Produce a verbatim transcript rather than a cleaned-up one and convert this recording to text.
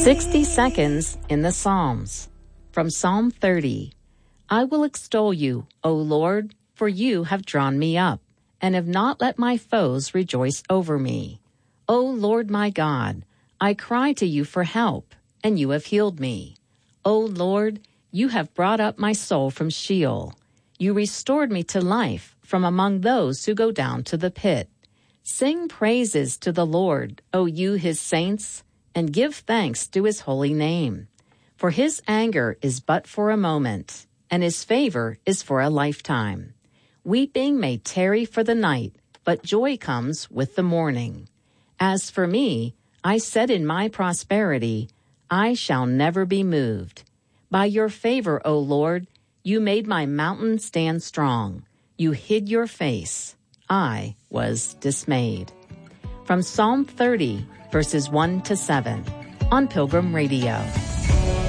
sixty seconds in the Psalms. From Psalm thirty. I will extol you, O Lord, for you have drawn me up, and have not let my foes rejoice over me. O Lord my God, I cry to you for help, and you have healed me. O Lord, you have brought up my soul from Sheol. You restored me to life from among those who go down to the pit. Sing praises to the Lord, O you his saints, and give thanks to his holy name. For his anger is but for a moment, and his favor is for a lifetime. Weeping may tarry for the night, but joy comes with the morning. As for me, I said in my prosperity, I shall never be moved. By your favor, O Lord, you made my mountain stand strong. You hid your face. I was dismayed. From Psalm thirty, verses one to seven, on Pilgrim Radio.